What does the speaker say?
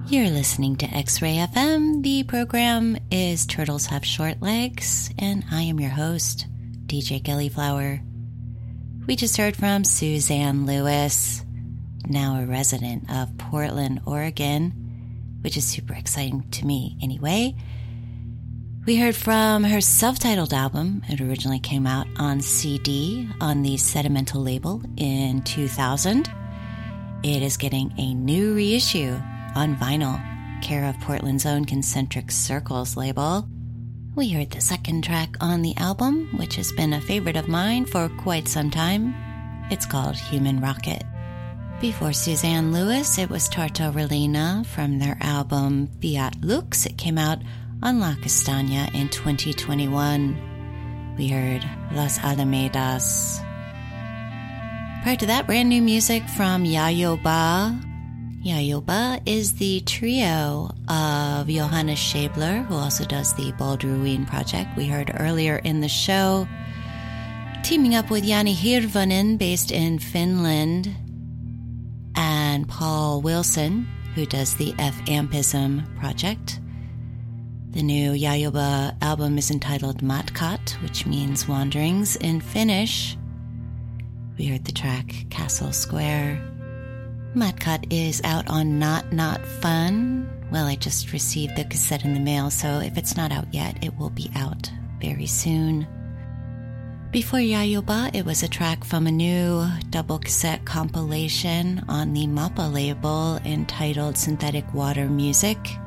You're listening to X-Ray FM. The program is Turtles Have Short Legs, and I am your host, DJ Gillyflower. We just heard from Suzanne Lewis, now a resident of Portland, Oregon, which is super exciting to me anyway. We heard from her self-titled album. It originally came out on CD on the Sedimental label in 2000. It is getting a new reissue on vinyl, care of Portland's own Concentric Circles label. We heard the second track on the album, which has been a favorite of mine for quite some time. It's called Human Rocket. Before Suzanne Lewis, it was Tartarellina from their album Fiat Lux. It came out on La Castagna in 2021. We heard Las Alamedas. Prior to that, brand new music from Yayoba. Yayoba is the trio of Johannes Schäbler, who also does the Baldruin project we heard earlier in the show, teaming up with Jani Hirvonen, based in Finland, and Paul Wilson, who does the F-Ampism project. The new Yayoba album is entitled Matkat, which means wanderings in Finnish. We heard the track Castle Square. Matkat is out on Not Fun. Well, I just received the cassette in the mail, so if it's not out yet, it will be out very soon. Before Yayoba, it was a track from a new double cassette compilation on the Mappa label entitled Synthetic Water Music.